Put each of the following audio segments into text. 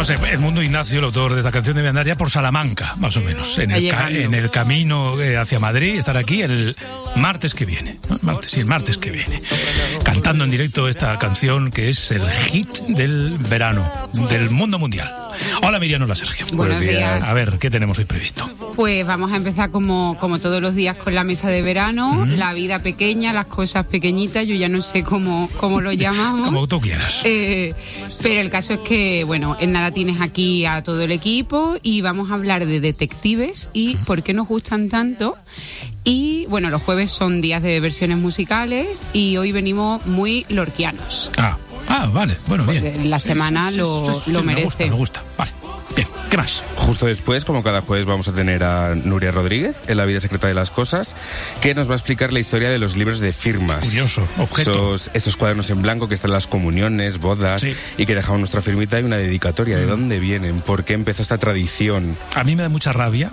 No sé, Edmundo Ignacio, el autor de esta canción, debe andar ya por Salamanca, más o menos, en el camino hacia Madrid, estar aquí el martes que viene, ¿no? El martes que viene, cantando en directo esta canción que es el hit del verano, del mundo mundial. Hola Miriam, hola Sergio. Buenos días. A ver, ¿qué tenemos hoy previsto? Pues vamos a empezar como todos los días con la mesa de verano, la vida pequeña, las cosas pequeñitas, yo ya no sé cómo lo llamamos. Como tú quieras. Pero el caso es que, bueno, en nada tienes aquí a todo el equipo y vamos a hablar de detectives y por qué nos gustan tanto. Y, bueno, los jueves son días de versiones musicales y hoy venimos muy lorquianos. Vale, bueno, bien. La semana lo merece. Me gusta, vale. Bien, ¿qué más? Justo después, como cada jueves, vamos a tener a Nuria Rodríguez, en La vida secreta de las cosas, que nos va a explicar la historia de los libros de firmas. Curioso, objeto. Esos cuadernos en blanco que están en las comuniones, bodas, sí, y que dejamos nuestra firmita y una dedicatoria. ¿De dónde vienen? ¿Por qué empezó esta tradición? A mí me da mucha rabia,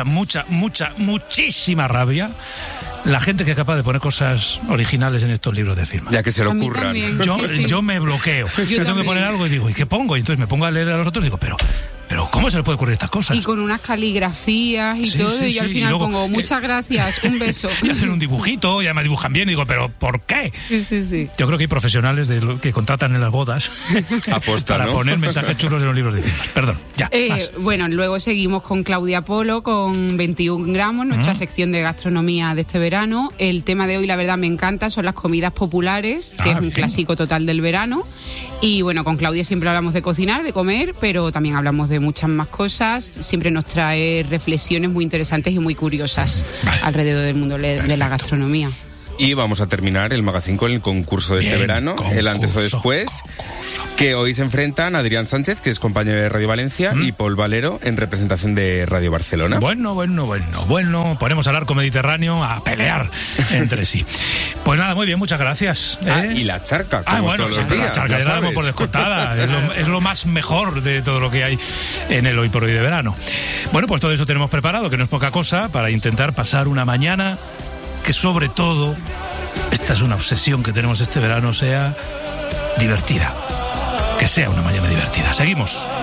muchísima rabia, la gente que es capaz de poner cosas originales en estos libros de firma. Ya que se lo ocurran. Yo me bloqueo. Yo tengo que poner algo y digo, ¿y qué pongo? Y entonces me pongo a leer a los otros y digo, pero ¿cómo se le puede ocurrir estas cosas? Y con unas caligrafías y todo, y yo al final luego, pongo, muchas gracias, un beso. Y hacen un dibujito, ya me dibujan bien, y digo, ¿pero por qué? Sí. Yo creo que hay profesionales que contratan en las bodas para poner mensajes chulos en los libros de firmas. Perdón, ya. Bueno, luego seguimos con Claudia Polo, con 21 gramos, nuestra sección de gastronomía de este verano. El tema de hoy, la verdad, me encanta, son las comidas populares, que es un clásico total del verano. Y bueno, con Claudia siempre hablamos de cocinar, de comer, pero también hablamos de muchas más cosas. Siempre nos trae reflexiones muy interesantes y muy curiosas alrededor del mundo de la gastronomía. Y vamos a terminar el magazine con el concurso de este verano, el antes o después, que hoy se enfrentan Adrián Sánchez, que es compañero de Radio Valencia, y Paul Valero, en representación de Radio Barcelona. Bueno, ponemos al arco mediterráneo a pelear entre sí. Pues nada, muy bien, muchas gracias. Y la charca, como todos los días, la charca ya la damos por descontada, es lo más mejor de todo lo que hay en el Hoy por Hoy de verano. Bueno, pues todo eso tenemos preparado, que no es poca cosa, para intentar pasar una mañana que sobre todo, esta es una obsesión que tenemos este verano, sea divertida. Que sea una mañana divertida. Seguimos.